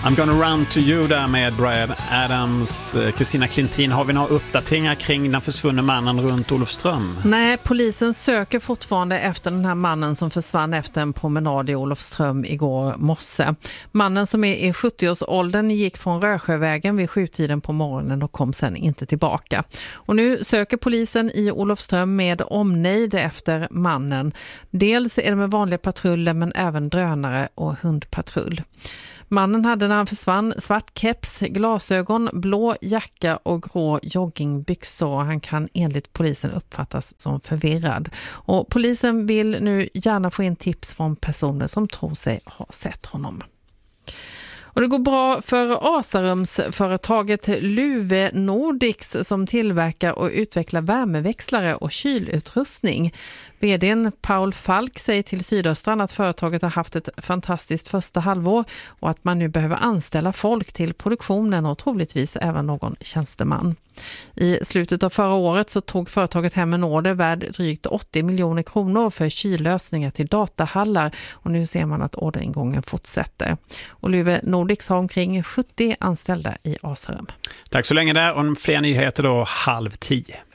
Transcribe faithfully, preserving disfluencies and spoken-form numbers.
I'm gonna run to you där med Bryan Adams. Kristina Klintin, har vi några uppdateringar kring den försvunna mannen runt Olofström? Nej, polisen söker fortfarande efter den här mannen som försvann efter en promenad i Olofström igår morse. Mannen som är i sjuttio-årsåldern gick från Rösjövägen vid sjutiden på morgonen och kom sen inte tillbaka. Och nu söker polisen i Olofström med omnejd efter mannen. Dels är det med vanliga patruller men även drönare och hundpatrull. Mannen hade när han försvann svart keps, glasögon, blå jacka och grå joggingbyxor. Han kan enligt polisen uppfattas som förvirrad. Och polisen vill nu gärna få in tips från personer som tror sig ha sett honom. Och det går bra för Asarumsföretaget Luve Nordics som tillverkar och utvecklar värmeväxlare och kylutrustning. Vd:n Paul Falk säger till Sydöstran att företaget har haft ett fantastiskt första halvår och att man nu behöver anställa folk till produktionen och troligtvis även någon tjänsteman. I slutet av förra året så tog företaget hem en order värd drygt åttio miljoner kronor för kyllösningar till datahallar och nu ser man att orderingången fortsätter. Och Luve Nordics har omkring sjuttio anställda i Asarum. Tack så länge där, och fler nyheter då halv tio.